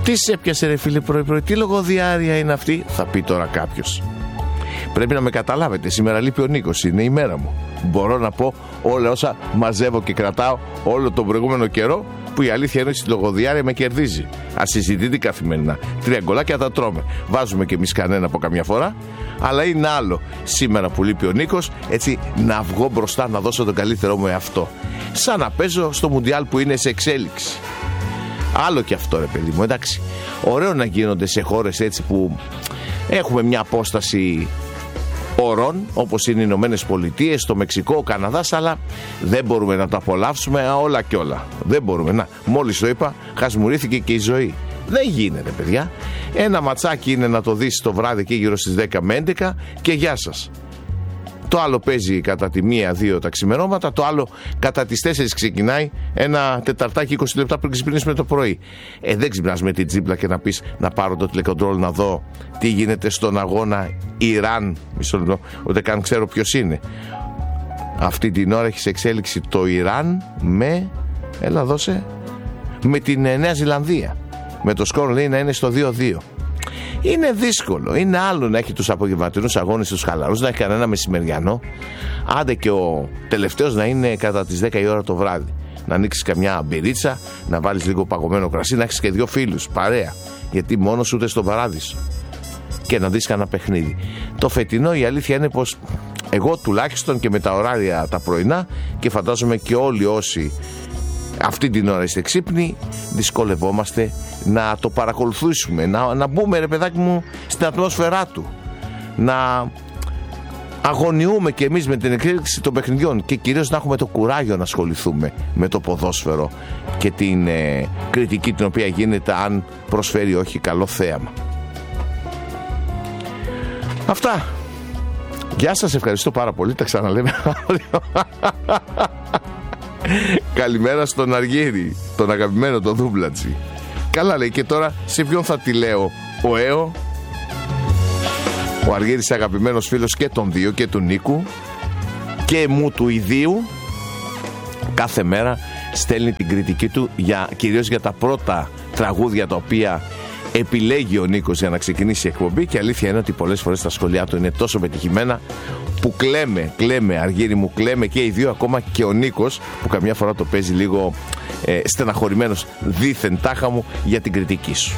Τι σε έπιασε ρε φίλε πρωί-πρωί, τι λογοδιάρεια είναι αυτή, θα πει τώρα κάποιος. Πρέπει να με καταλάβετε, σήμερα λείπει ο Νίκος, είναι η μέρα μου. Μπορώ να πω όλα όσα μαζεύω και κρατάω όλο τον προηγούμενο καιρό, που η αλήθεια είναι ότι στη λογοδιάρεια με κερδίζει. Ασυζητητή καθημερινά. 3 γκολάκια τα τρώμε. Βάζουμε και εμείς κανένα από καμιά φορά. Αλλά είναι άλλο σήμερα που λείπει ο Νίκος, έτσι να βγω μπροστά να δώσω τον καλύτερό μου εαυτό. Σαν να παίζω στο Μουντιάλ που είναι σε εξέλιξη. Άλλο και αυτό ρε παιδί μου, εντάξει. Ωραίο να γίνονται σε χώρες έτσι που έχουμε μια απόσταση ωρών, όπως είναι οι Ηνωμένες Πολιτείες, το Μεξικό, ο Καναδάς, αλλά δεν μπορούμε να το απολαύσουμε όλα και όλα. Δεν μπορούμε. Να, μόλις το είπα, χασμουρήθηκε και η ζωή. Δεν γίνεται, παιδιά. Ένα ματσάκι είναι να το δεις το βράδυ εκεί γύρω στις 10 με 11 και γεια σας. Το άλλο παίζει κατά τη 1-2 τα ξημερώματα, το άλλο κατά τις 4 ξεκινάει, ένα τεταρτάκι 20 λεπτά πριν ξυπνήσουμε το πρωί. Δεν ξυπνάς με την τζίπλα και να πεις να πάρω το τηλεκοντρόλ να δω τι γίνεται στον αγώνα Ιράν, μισό λεπτό, ούτε καν ξέρω ποιος είναι. Αυτή την ώρα έχει σε εξέλιξη το Ιράν με, έλα δώσε, με την Νέα Ζηλανδία. Με το σκορ λέει να είναι στο 2-2. Είναι δύσκολο. Είναι άλλο να έχει τους απογευματινούς αγώνες, τους χαλαρούς, να έχει κανένα μεσημεριανό. Άντε και ο τελευταίος να είναι κατά τις 10 η ώρα το βράδυ. Να ανοίξεις καμιά μπυρίτσα, να βάλεις λίγο παγωμένο κρασί, να έχεις και 2 φίλους, παρέα. Γιατί μόνος ούτε στον παράδεισο. Και να δεις κανένα παιχνίδι. Το φετινό η αλήθεια είναι πως εγώ τουλάχιστον και με τα ωράρια τα πρωινά, και φαντάζομαι και όλοι όσοι αυτή την ώρα είστε ξύπνοι, δυσκολευόμαστε να το παρακολουθήσουμε, να μπούμε ρε παιδάκι μου στην ατμόσφαιρά του, να αγωνιούμε και εμείς με την εξέλιξη των παιχνιδιών και κυρίως να έχουμε το κουράγιο να ασχοληθούμε με το ποδόσφαιρο και την κριτική την οποία γίνεται αν προσφέρει όχι καλό θέαμα. Αυτά. Γεια σας, ευχαριστώ πάρα πολύ, τα ξαναλέμε αύριο. Καλημέρα στον Αργύρι, τον αγαπημένο τον Δούμπλατζη. Καλά λέει, και τώρα σε ποιον θα τη λέω, ο Έο. Ο Αργύρης αγαπημένος φίλος και των δύο, και του Νίκου και μου του ιδίου. Κάθε μέρα στέλνει την κριτική του κυρίως για τα πρώτα τραγούδια τα οποία επιλέγει ο Νίκος για να ξεκινήσει η εκπομπή, και αλήθεια είναι ότι πολλές φορές τα σχόλιά του είναι τόσο πετυχημένα που κλαίμε Αργύρη μου, κλαίμε και οι δύο, ακόμα και ο Νίκος που καμιά φορά το παίζει λίγο στεναχωρημένος δήθεν τάχα μου για την κριτική σου.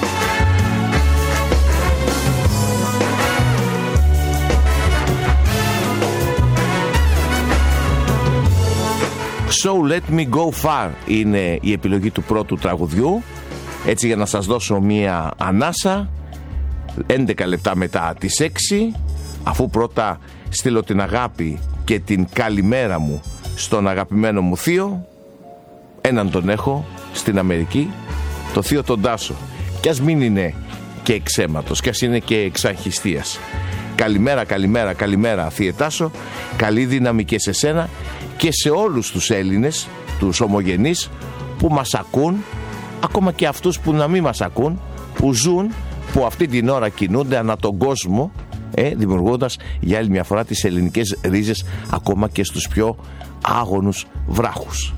So Let Me Go Far είναι η επιλογή του πρώτου τραγουδιού. Έτσι, για να σας δώσω μία ανάσα, 11 λεπτά μετά τις 6, αφού πρώτα στείλω την αγάπη και την καλημέρα μου στον αγαπημένο μου θείο, έναν τον έχω στην Αμερική, το θείο τον Τάσο, κι ας μην είναι και εξαίματος, κι ας είναι και εξαρχιστίας. Καλημέρα θείο Τάσο, καλή δύναμη και σε σένα και σε όλους τους Έλληνες, τους ομογενείς που μας ακούν, ακόμα και αυτούς που να μην μας ακούν, που ζουν, που αυτή την ώρα κινούνται ανά τον κόσμο, δημιουργώντας για άλλη μια φορά τις ελληνικές ρίζες ακόμα και στους πιο άγονους βράχους.